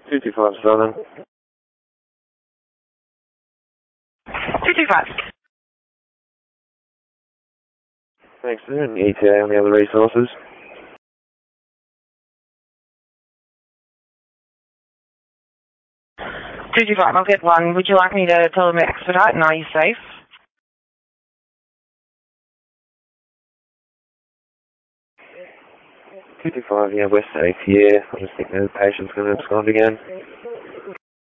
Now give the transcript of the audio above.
225 Southern. 225. Thanks, sir. And ETA on the other resources. 225, I'll get one. Would you like me to tell them to expedite and are you safe? Yeah, we're safe, yeah. I just think the patient's going to abscond again.